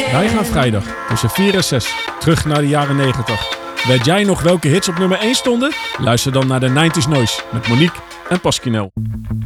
Wij gaan vrijdag tussen 4 en 6 terug naar de jaren 90. Weet jij nog welke hits op nummer 1 stonden? Luister dan naar de 90s Noise met Monique en Pasquinel.